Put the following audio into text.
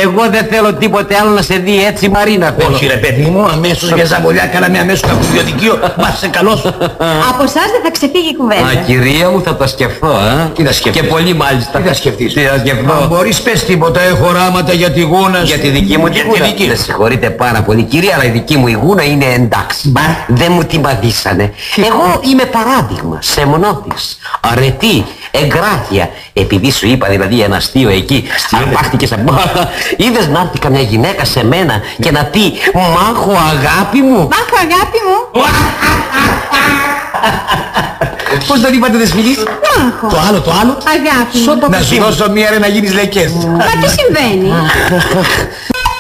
Εγώ δεν θέλω τίποτε άλλο να σε δει έτσι, Μαρίνα, θέλω. Όχι ρε παιδί μου, αμέσως για ζαβολιά κάναμε αμέσως κακουδιωτικείο. Μας είσαι καλός. Από εσάς δεν θα ξεφύγει η κουβέντα. Α, κυρία μου, θα τα σκεφτώ, Τι θα σκεφτείς? Και πολύ μάλιστα. Τι θα σκεφτείς? Τι θα σκεφτώ? Αν μπορείς πες τίποτα, έχω οράματα για τη γούνα σου. Για τη δική μου τη Για τη γούνα. δική. Με συγχωρείτε πάρα πολύ, κυρία, αλλά η δική μου η γούνα είναι εντάξει. Δεν μου την παδίσανε. Εγώ είμαι παράδειγμα, σεμνότης, αρετή, εγκράτεια. Επειδή σου είπα δηλαδή ένα αστείο εκεί, αρπάχτηκες από... Είδες να έρθει καμιά γυναίκα σε μένα και να πει «Μάχο αγάπη μου». Μάχο αγάπη μου. Πώς τον είπατε δεσποινής? Μάχο. Το άλλο. Αγάπη μου. Να σου δώσω μία ρε να γίνεις λεκές. Μα τι συμβαίνει?